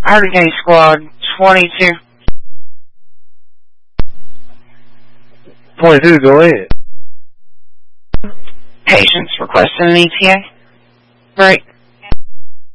Hurricane Squad 22. 22, go ahead. Patients requesting an ETA. Great.